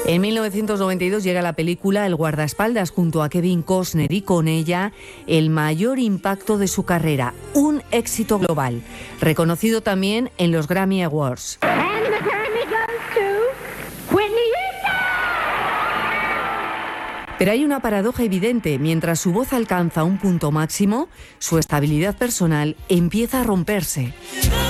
En 1992 llega la película El guardaespaldas junto a Kevin Costner y con ella el mayor impacto de su carrera, un éxito global, reconocido también en los Grammy Awards. Pero hay una paradoja evidente: mientras su voz alcanza un punto máximo, su estabilidad personal empieza a romperse.